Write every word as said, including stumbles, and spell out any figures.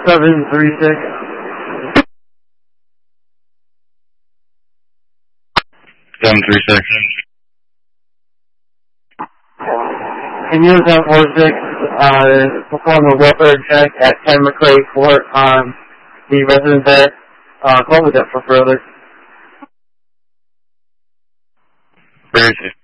seven three six. seven three six. Can you seven four six uh, perform a welfare check at ten McCray Court on the resident there? Uh, call with that for further. Where is it?